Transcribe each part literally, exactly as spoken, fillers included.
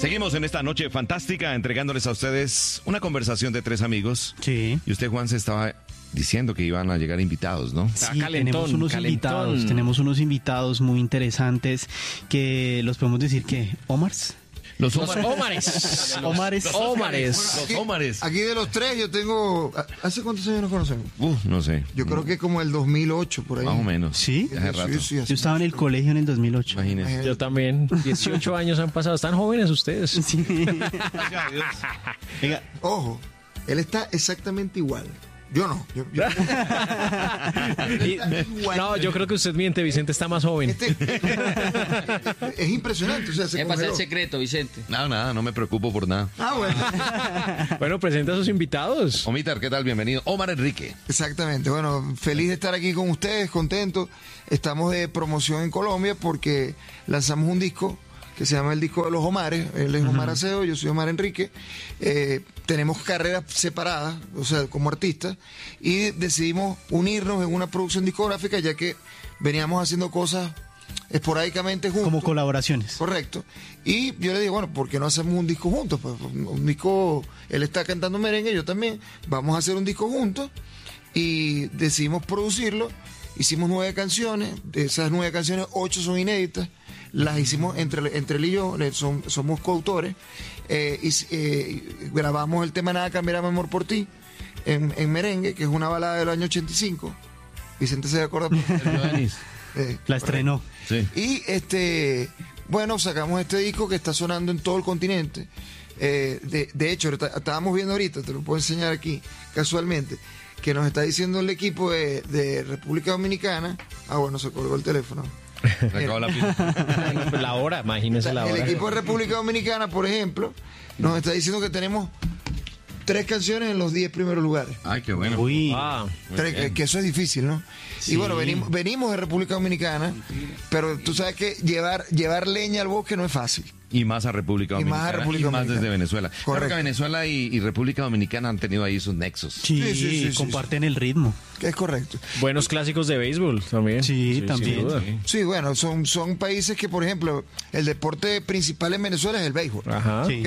Seguimos en esta noche fantástica entregándoles a ustedes una conversación de tres amigos. Sí. Y usted, Juan, se estaba diciendo que iban a llegar invitados, ¿no? Sí, calentón, tenemos unos calentón. invitados, tenemos unos invitados muy interesantes que los podemos decir que Omars. Los Los Ómares. Ómares. Ómares. Los Ómares. Los Ómares. Aquí de los tres yo tengo... ¿Hace cuántos años nos conocemos? Uh, no sé. Yo creo que como el dos mil ocho, por ahí. Más o menos. ¿Sí? Hace rato. Sí, sí, hace Yo estaba en el colegio en el dos mil ocho. Imagínese. Yo también. dieciocho años han pasado. Están jóvenes ustedes. Sí. Venga, Ojo, él está exactamente igual. Yo no. Yo, yo- Y- no, yo creo que usted miente, Vicente está más joven. este, es impresionante. O sea, se Es para el congeló. secreto, Vicente. Nada, nada, no me preocupo por nada. Ah, bueno. Bueno, presenta a sus invitados. Omitar, ¿qué tal? Bienvenido. Omar Enrique. Exactamente. Bueno, feliz de estar aquí con ustedes, contento. Estamos de promoción en Colombia porque lanzamos un disco que se llama el disco de los Omares. Él es Omar Acedo, yo soy Omar Enrique. Eh, tenemos carreras separadas, o sea, como artistas, y decidimos unirnos en una producción discográfica ya que veníamos haciendo cosas esporádicamente juntos. como colaboraciones. Correcto. Y yo le dije, bueno, ¿por qué no hacemos un disco juntos? Pues un disco, él está cantando merengue, yo también. Vamos a hacer un disco juntos y decidimos producirlo. Hicimos nueve canciones, de esas nueve canciones, ocho son inéditas. Las hicimos entre, entre él y yo, le- son- somos coautores. Eh, y, eh, grabamos el tema Nada cambiará mi amor por ti en, en merengue, que es una balada del año ochenta y cinco. Vicente se acuerda. Eh, La estrenó. Sí. y este, bueno, sacamos este disco que está sonando en todo el continente. Eh, de, de hecho, está- estábamos viendo ahorita, te lo puedo enseñar aquí, casualmente, que nos está diciendo el equipo de, de República Dominicana. Ah, bueno, se colgó el teléfono. Se acabó la pila. La hora, imagínese la El hora. equipo de República Dominicana, por ejemplo, nos está diciendo que tenemos tres canciones en los diez primeros lugares. Ay, qué bueno. Uy. Ah, Tres, que, que eso es difícil, ¿no? Sí. Y bueno, venimos, venimos de República Dominicana, pero tú sabes que llevar, llevar leña al bosque no es fácil. Y más a República Y más Dominicana. a República y más Dominicana. desde Venezuela. Claro Correcto. que Venezuela y, y República Dominicana han tenido ahí sus nexos. Sí, Sí, sí, sí, sí, comparten el ritmo. Que es correcto. buenos clásicos de béisbol también. Sí, también. sin duda. Sí, bueno, son, son países que, por ejemplo, el deporte principal en Venezuela es el béisbol. Ajá. Sí.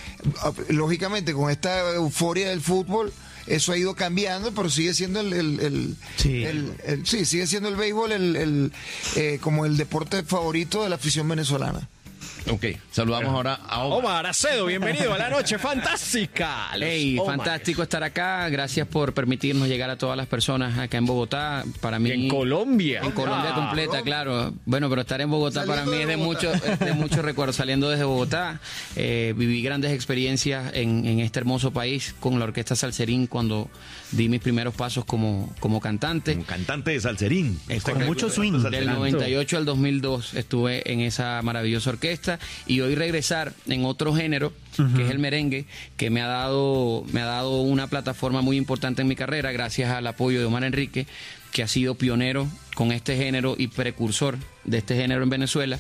Ok. Lógicamente, con esta euforia del fútbol, eso ha ido cambiando, pero sigue siendo el, el, el- Sí. el- el- sí, sigue siendo el béisbol el, el, eh, como el deporte favorito de la afición venezolana. Ok, saludamos ahora a Omar. Omar Acedo, bienvenido a la noche fantástica. Los Hey, Ómares. fantástico estar acá. Gracias por permitirnos llegar a todas las personas acá en Bogotá. Para mí. En Colombia. En Colombia Ah. completa, claro. Bueno, pero estar en Bogotá Saliendo para mí de es de Bogotá. mucho, es de mucho recuerdo. Saliendo desde Bogotá, eh, viví grandes experiencias en, en este hermoso país con la Orquesta Salserín cuando di mis primeros pasos como, como cantante. Un cantante de salserín. Es Con correcto. mucho swing. Del noventa y ocho al dos mil dos estuve en esa maravillosa orquesta y hoy regresar en otro género, que es el merengue, que me ha dado me ha dado una plataforma muy importante en mi carrera gracias al apoyo de Omar Enrique, que ha sido pionero con este género y precursor de este género en Venezuela.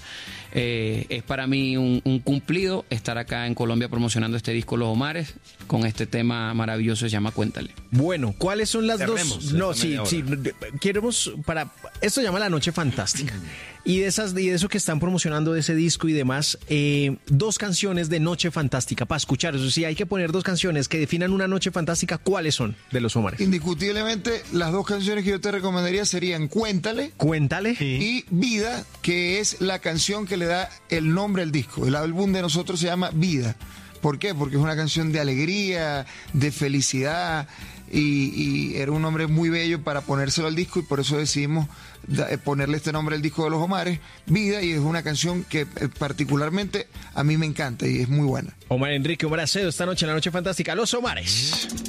Eh, es para mí un, un cumplido estar acá en Colombia promocionando este disco Los Omares con este tema maravilloso que se llama Cuéntale. Bueno, ¿cuáles son las Cerremos dos? No, esta sí, media sí. Queremos para esto se llama La Noche Fantástica. Y de esas y de eso que están promocionando de ese disco y demás, eh, dos canciones de Noche Fantástica para escuchar. Eso sí, hay que poner dos canciones que definan una noche fantástica. ¿Cuáles son de los Ómares? Indiscutiblemente, las dos canciones que yo te recomendaría serían Cuéntale Cuéntale. Sí. y Vida, que es la canción que le da el nombre al disco. El álbum de nosotros se llama Vida. ¿Por qué? Porque es una canción de alegría, de felicidad, y, y era un nombre muy bello para ponérselo al disco, y por eso decidimos da- eh, ponerle este nombre al disco de los Omares, Vida, y es una canción que eh, particularmente a mí me encanta y es muy buena. Omar Enrique, Omar Acedo, esta noche en La Noche Fantástica, Los Ómares.